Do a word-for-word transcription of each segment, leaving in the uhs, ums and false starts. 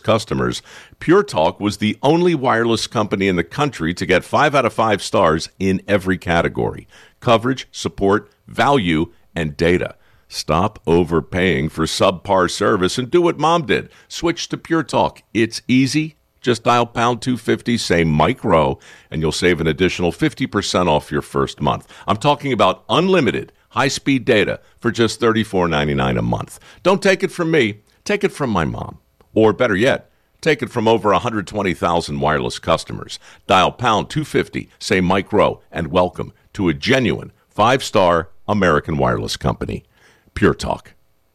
customers, Pure Talk was the only wireless company in the country to get five out of five stars in every category: coverage, support, value, and data. Stop overpaying for subpar service and do what Mom did. Switch to Pure Talk. It's easy. Just dial pound two fifty, say Mike Rowe, and you'll save an additional fifty percent off your first month. I'm talking about unlimited high-speed data for just thirty-four ninety-nine a month. Don't take it from me. Take it from my mom. Or better yet, take it from over one hundred twenty thousand wireless customers. Dial pound two fifty, say Mike Rowe, and welcome to a genuine five-star American wireless company. Pure Talk.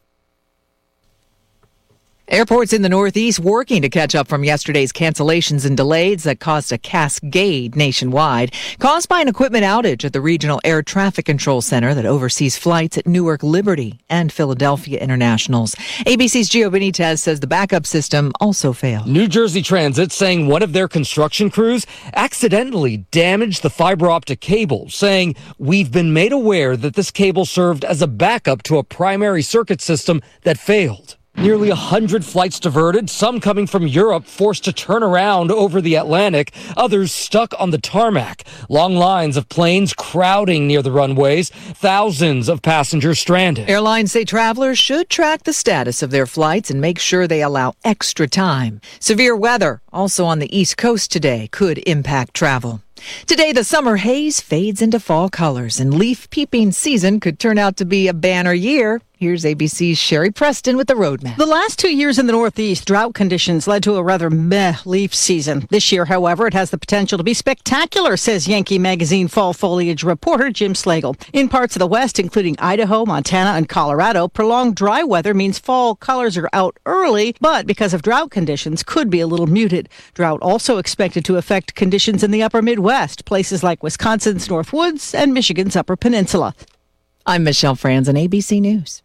Airports in the Northeast working to catch up from yesterday's cancellations and delays that caused a cascade nationwide, caused by an equipment outage at the Regional Air Traffic Control Center that oversees flights at Newark Liberty and Philadelphia Internationals. A B C's Gio Benitez says the backup system also failed. New Jersey Transit saying one of their construction crews accidentally damaged the fiber optic cable, saying, "We've been made aware that this cable served as a backup to a primary circuit system that failed." Nearly one hundred flights diverted, some coming from Europe forced to turn around over the Atlantic, others stuck on the tarmac. Long lines of planes crowding near the runways, thousands of passengers stranded. Airlines say travelers should track the status of their flights and make sure they allow extra time. Severe weather, also on the East Coast today, could impact travel. Today, the summer haze fades into fall colors, and leaf peeping season could turn out to be a banner year. Here's A B C's Sherry Preston with the roadmap. The last two years in the Northeast, drought conditions led to a rather meh leaf season. This year, however, it has the potential to be spectacular, says Yankee Magazine fall foliage reporter Jim Slagle. In parts of the West, including Idaho, Montana, and Colorado, prolonged dry weather means fall colors are out early, but because of drought conditions, could be a little muted. Drought also expected to affect conditions in the upper Midwest, places like Wisconsin's North Woods and Michigan's Upper Peninsula. I'm Michelle Franzen, A B C News.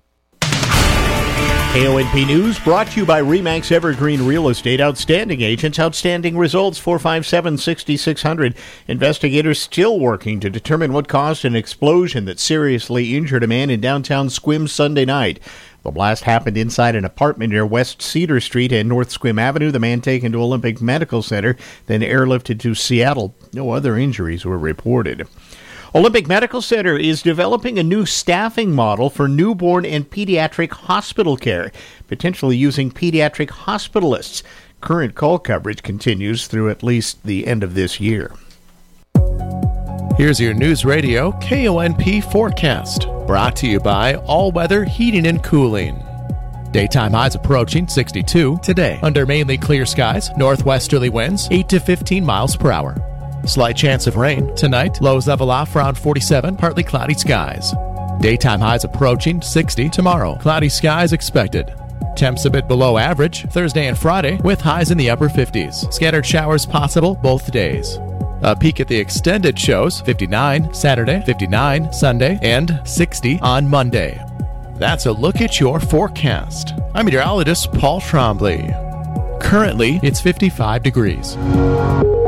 K O N P News brought to you by RE/MAX Evergreen Real Estate. Outstanding agents, outstanding results. Four five seven, six six zero zero. Investigators still working to determine what caused an explosion that seriously injured a man in downtown Sequim Sunday night. The blast happened inside an apartment near West Cedar Street and North Sequim Avenue. The man taken to Olympic Medical Center, then airlifted to Seattle. No other injuries were reported. Olympic Medical Center is developing a new staffing model for newborn and pediatric hospital care, potentially using pediatric hospitalists. Current call coverage continues through at least the end of this year. Here's your News Radio K O N P forecast, brought to you by All Weather Heating and Cooling. Daytime highs approaching sixty-two today, under mainly clear skies, northwesterly winds eight to fifteen miles per hour. Slight chance of rain tonight. Lows level off around forty-seven, partly cloudy skies. Daytime highs approaching sixty tomorrow. Cloudy skies expected. Temps a bit below average Thursday and Friday with highs in the upper fifties. Scattered showers possible both days. A peek at the extended shows: fifty-nine Saturday, fifty-nine Sunday, and sixty on Monday. That's a look at your forecast. I'm meteorologist Paul Trombley. Currently, it's fifty-five degrees.